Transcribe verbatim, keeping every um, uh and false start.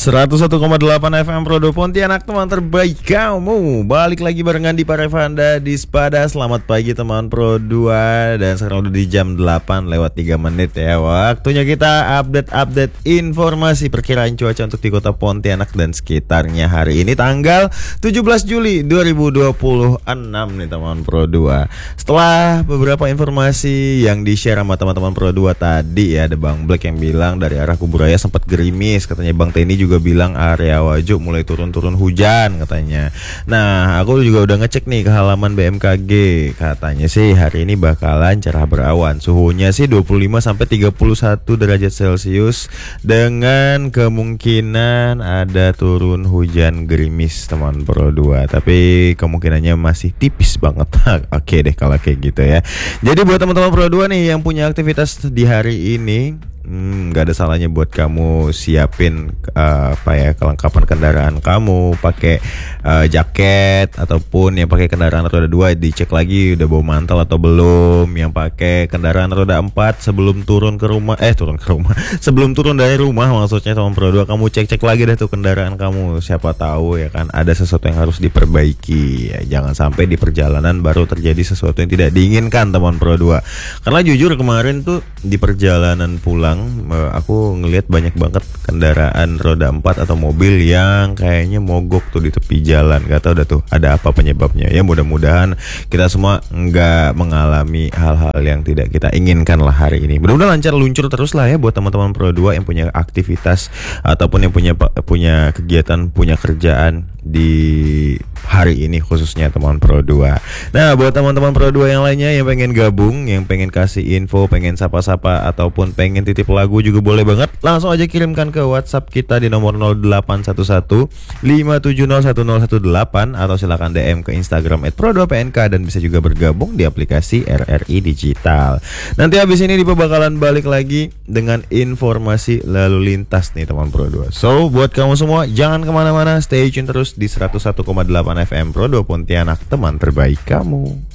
seratus satu koma delapan F M Pro dua Pontianak, teman terbaik kamu. Balik lagi barengan di Parevanda di Spada. Selamat pagi teman Pro dua. Dan sekarang udah di jam delapan lewat tiga menit ya. Waktunya kita update-update informasi perkiraan cuaca untuk di kota Pontianak dan sekitarnya hari ini tanggal tujuh belas Juli dua ribu dua puluh enam nih teman Pro dua. Setelah beberapa informasi yang di-share sama teman-teman Pro dua tadi ya, ada Bang Black yang bilang dari arah Kuburaya sempat gerimis. Katanya Bang Teni juga bilang area Wajo mulai turun-turun hujan katanya. Nah, aku juga udah ngecek nih ke halaman B M K G. Katanya sih hari ini bakalan cerah berawan. Suhunya sih dua puluh lima sampai tiga puluh satu derajat Celcius dengan kemungkinan ada turun hujan gerimis teman Pro dua. Tapi kemungkinannya masih tipis banget. Oke deh kalau kayak gitu ya. Jadi buat teman-teman Pro dua nih yang punya aktivitas di hari ini, Hmm, gak ada salahnya buat kamu siapin uh, apa ya kelengkapan kendaraan kamu, pakai uh, jaket ataupun yang pakai kendaraan roda dua dicek lagi udah bawa mantel atau belum. Yang pakai kendaraan roda empat sebelum turun ke rumah, eh turun ke rumah, sebelum turun dari rumah maksudnya teman Pro dua, kamu cek-cek lagi deh tuh kendaraan kamu. Siapa tahu ya kan ada sesuatu yang harus diperbaiki. Ya, jangan sampai di perjalanan baru terjadi sesuatu yang tidak diinginkan teman Pro dua. Karena jujur kemarin tuh di perjalanan pulang aku ngelihat banyak banget kendaraan roda empat atau mobil yang kayaknya mogok tuh di tepi jalan. Gak tau dah tuh ada apa penyebabnya. Ya mudah-mudahan kita semua nggak mengalami hal-hal yang tidak kita inginkan lah hari ini. Mudah-mudahan lancar luncur terus lah ya buat teman-teman Pro dua yang punya aktivitas ataupun yang punya punya kegiatan, punya kerjaan di hari ini khususnya teman Pro dua. Nah, buat teman-teman Pro dua yang lainnya yang pengen gabung, yang pengen kasih info, pengen sapa-sapa ataupun pengen titip lagu juga boleh banget. Langsung aja kirimkan ke WhatsApp kita di nomor nol delapan satu satu lima tujuh nol satu nol satu delapan atau silakan D M ke Instagram et pro dua P N K dan bisa juga bergabung di aplikasi R R I Digital. Nanti habis ini Dipa bakalan balik lagi dengan informasi lalu lintas nih teman Pro dua. So, buat kamu semua jangan kemana-mana, stay tune terus di seratus satu koma delapan F M Pro dua Pontianak, teman terbaik kamu.